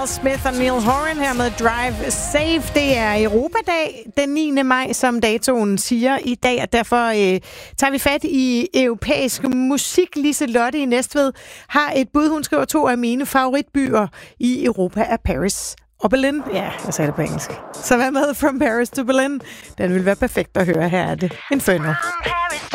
Miles Smith og Neil Horan her med Drive Safe. Det er Europadag den 9. maj, som datoen siger i dag, og derfor tager vi fat i europæisk musik. Liselotte i Næstved har et bud. Hun skriver 2 af mine favoritbyer i Europa er Paris og Berlin. Ja, jeg sagde det på engelsk. Så hvad med From Paris to Berlin? Den vil være perfekt at høre. Her er det Inferno.